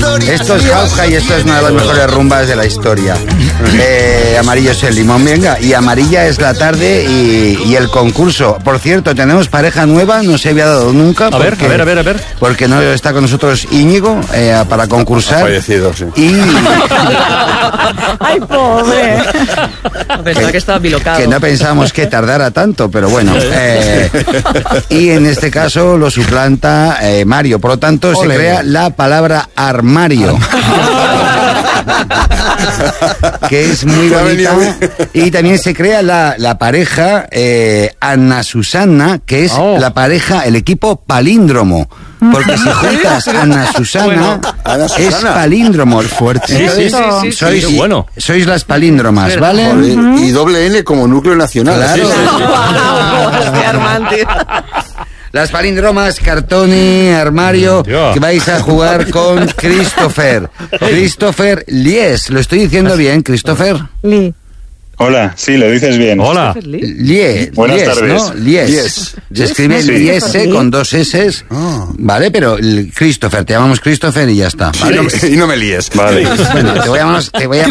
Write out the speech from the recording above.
Esto es jauja y esto es una de las mejores rumbas de la historia. Amarillo es el limón, venga. Y amarilla es la tarde y el concurso. Por cierto, tenemos pareja nueva, no se había dado nunca. A ver. Porque no está con nosotros Íñigo para concursar. Ha fallecido, sí. Y... ¡Ay, pobre! Pensaba que estaba bilocado. Que no pensábamos que tardara tanto, pero bueno. Y en este caso lo suplanta Mario. Por lo tanto, se crea la palabra armario. Que es muy bonita. Y también se crea la pareja Ana Susana, que es la pareja, el equipo palíndromo. Porque si juntas Ana Susana, es palíndromo. Fuerte. Sí. Sois las palíndromas, ¿vale? Y doble N como núcleo nacional. Claro. Sí. Las palíndromas, Cartoni, Armario, que vais a jugar con Christopher. Christopher Lies. ¿Lo estoy diciendo bien, Christopher? Lee. Hola, sí, lo dices bien. Hola. Lies. Buenas tardes. ¿No? Lies. Se escribe Lies con 2 S. Vale, pero Christopher, te llamamos Christopher y ya está. ¿Vale? Y no me líes. Vale. Bueno, te voy a